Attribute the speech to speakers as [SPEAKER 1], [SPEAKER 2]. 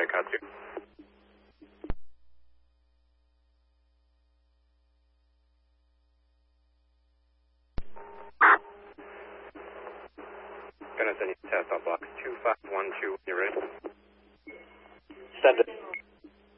[SPEAKER 1] Katsu. Gonna send you test on blocks 2512 when you're ready.